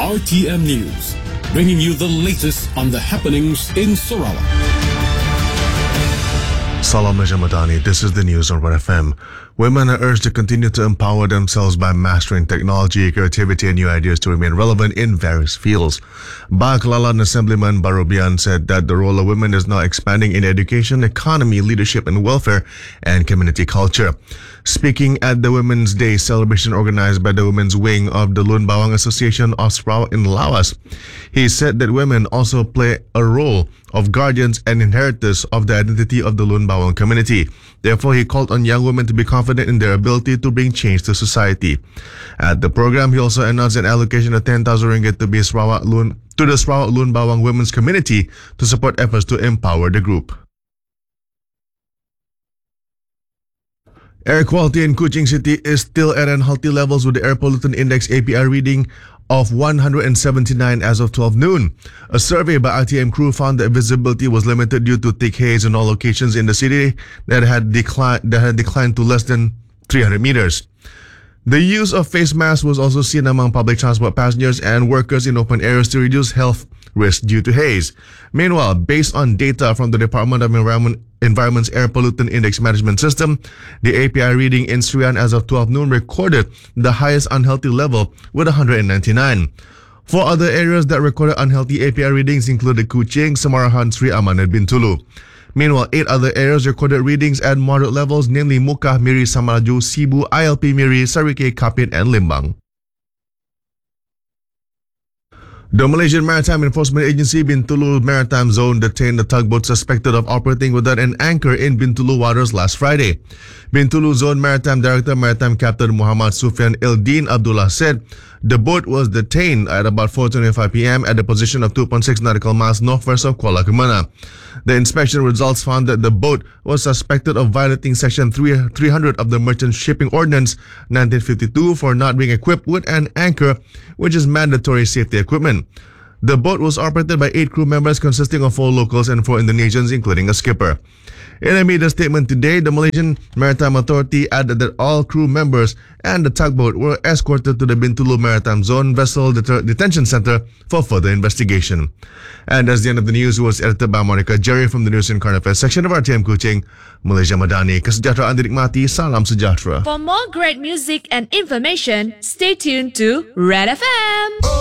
RTM News, bringing you the latest on the happenings in Sarawak. Salam Najamadani, this is the news on Red FM. Women are urged to continue to empower themselves by mastering technology, creativity and new ideas to remain relevant in various fields. Ba'Kelalan Assemblyman Barobian said that the role of women is now expanding in education, economy, leadership and welfare and community culture. Speaking at the Women's Day celebration organized by the Women's Wing of the Lun Bawang Association of Sarawak in Lawas, he said that women also play a role of guardians and inheritors of the identity of the Lun Bawang community. Therefore, he called on young women to be confident in their ability to bring change to society. At the program, he also announced an allocation of 10,000 ringgit to the Sarawak Lun Bawang women's community to support efforts to empower the group. Air quality in Kuching City is still at unhealthy levels with the air pollutant index API reading of 179 as of 12 noon. A survey by RTM crew found that visibility was limited due to thick haze in all locations in the city that had declined to less than 300 meters. The use of face masks was also seen among public transport passengers and workers in open areas to reduce health risk due to haze. Meanwhile, based on data from the Department of Environment's Air Pollutant Index Management System, the API reading in Srian as of 12 noon recorded the highest unhealthy level with 199. Four other areas that recorded unhealthy API readings included Kuching, Samarahan, Sri Aman and Bintulu. Meanwhile, 8 other areas recorded readings at moderate levels, namely Mukah, Miri, Samaraju, Sibu, ILP Miri, Sarike, Kapit and Limbang. The Malaysian Maritime Enforcement Agency Bintulu Maritime Zone detained the tugboat suspected of operating without an anchor in Bintulu waters last Friday. Bintulu Zone Maritime Director Maritime Captain Muhammad Sufyan Ildin Abdullah said the boat was detained at about 4:25 p.m. at the position of 2.6 nautical miles northwest of Kuala Kemana. The inspection results found that the boat was suspected of violating Section 300 of the Merchant Shipping Ordinance 1952 for not being equipped with an anchor, which is mandatory safety equipment. The boat was operated by 8 crew members consisting of 4 locals and 4 Indonesians, including a skipper. In a media statement today, the Malaysian Maritime Authority added that all crew members and the tugboat were escorted to the Bintulu Maritime Zone Vessel Detention Center for further investigation. And that's the end of the news. It was edited by Monica Jerry from the News and Current Affairs section of RTM Kuching, Malaysia Madani. Kesejahteraan dinikmati, salam sejahtera. For more great music and information, stay tuned to Red FM.